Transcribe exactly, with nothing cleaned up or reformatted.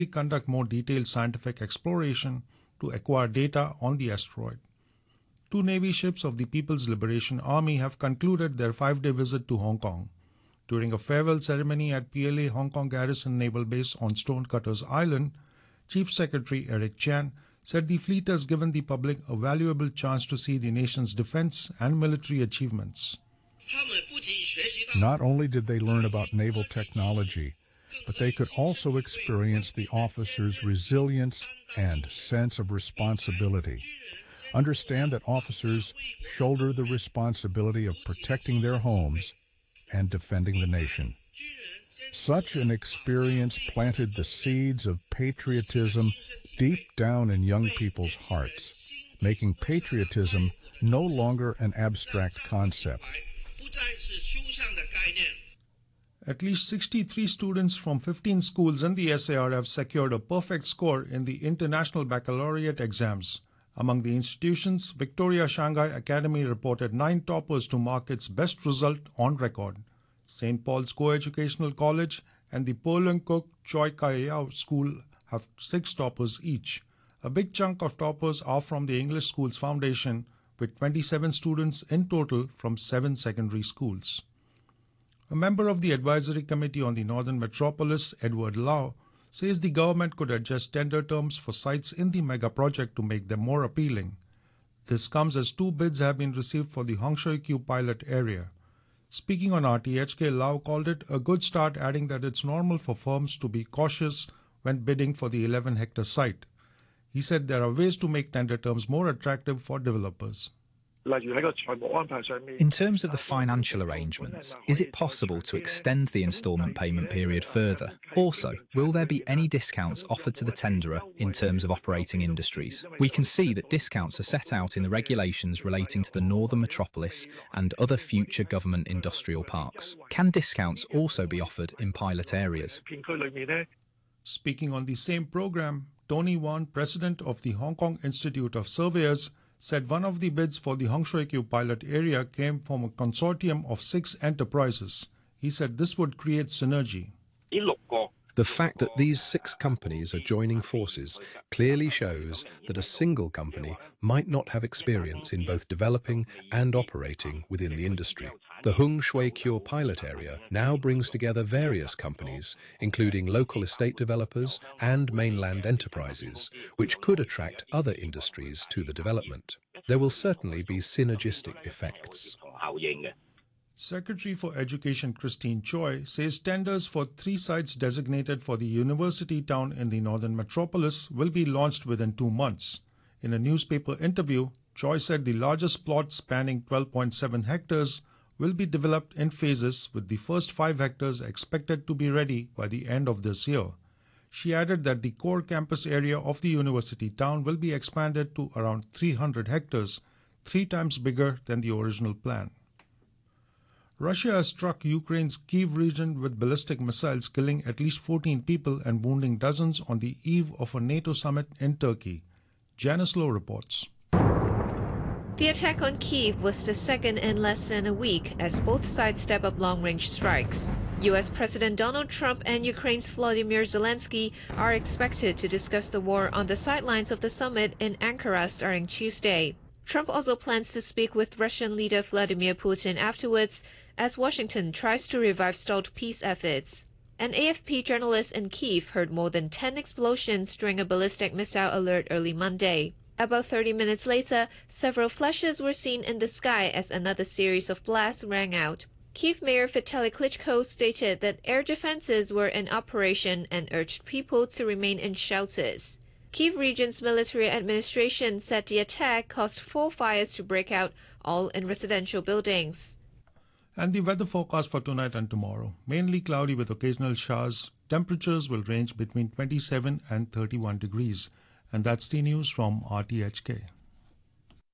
conduct more detailed scientific exploration to acquire data on the asteroid. Two Navy ships of the People's Liberation Army have concluded their five-day visit to Hong Kong. During a farewell ceremony at P L A Hong Kong Garrison Naval Base on Stonecutters Island, Chief Secretary Eric Chan said the fleet has given the public a valuable chance to see the nation's defense and military achievements. Not only did they learn about naval technology, but they could also experience the officers' resilience and sense of responsibility. Understand that officers shoulder the responsibility of protecting their homes and defending the nation. Such an experience planted the seeds of patriotism deep down in young people's hearts, making patriotism no longer an abstract concept. At least sixty-three students from fifteen schools in the S A R have secured a perfect score in the International Baccalaureate exams. Among the institutions, Victoria Shanghai Academy reported nine toppers to mark its best result on record. Saint Paul's Co-Educational College and the Po Leung Kuk Choi Kai Yao School have six toppers each. A big chunk of toppers are from the English Schools Foundation, with twenty-seven students in total from seven secondary schools. A member of the Advisory Committee on the Northern Metropolis, Edward Lau, says the government could adjust tender terms for sites in the mega project to make them more appealing. This comes as two bids have been received for the Hung Shui Kiu pilot area. Speaking on R T H K, Lau called it a good start, adding that it's normal for firms to be cautious when bidding for the eleven hectare site. He said there are ways to make tender terms more attractive for developers. In terms of the financial arrangements, is it possible to extend the instalment payment period further? Also, will there be any discounts offered to the tenderer in terms of operating industries? We can see that discounts are set out in the regulations relating to the Northern Metropolis and other future government industrial parks. Can discounts also be offered in pilot areas? Speaking on the same program, Tony Wan, president of the Hong Kong Institute of Surveyors, said one of the bids for the Hung Shui Kiu pilot area came from a consortium of six enterprises. He said this would create synergy. The fact that these six companies are joining forces clearly shows that a single company might not have experience in both developing and operating within the industry. The Hung Shui Kiu pilot area now brings together various companies, including local estate developers and mainland enterprises, which could attract other industries to the development. There will certainly be synergistic effects. Secretary for Education Christine Choi says tenders for three sites designated for the university town in the Northern Metropolis will be launched within two months. In a newspaper interview, Choi said the largest plot spanning twelve point seven hectares will be developed in phases, with the first five hectares expected to be ready by the end of this year. She added that the core campus area of the university town will be expanded to around three hundred hectares, three times bigger than the original plan. Russia has struck Ukraine's Kyiv region with ballistic missiles, killing at least fourteen people and wounding dozens on the eve of a NATO summit in Turkey. Janice Lowe reports. The attack on Kyiv was the second in less than a week as both sides step up long-range strikes. U S President Donald Trump and Ukraine's Volodymyr Zelensky are expected to discuss the war on the sidelines of the summit in Ankara starting Tuesday. Trump also plans to speak with Russian leader Vladimir Putin afterwards, as Washington tries to revive stalled peace efforts. An A F P journalist in Kyiv heard more than ten explosions during a ballistic missile alert early Monday. About thirty minutes later, several flashes were seen in the sky as another series of blasts rang out. Kyiv Mayor Vitaly Klitschko stated that air defenses were in operation and urged people to remain in shelters. Kyiv region's military administration said the attack caused four fires to break out, all in residential buildings. And the weather forecast for tonight and tomorrow. Mainly cloudy with occasional showers. Temperatures will range between twenty-seven and thirty-one degrees. And that's the news from R T H K.